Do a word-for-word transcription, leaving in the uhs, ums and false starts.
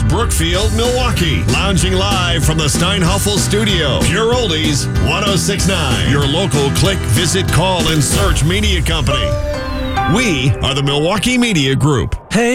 West Brookfield, Milwaukee. Lounging live from the Steinhoffel Studio. Pure Oldies, one oh six point nine. Your local click, visit, call, and search media company. We are the Milwaukee Media Group. Hey.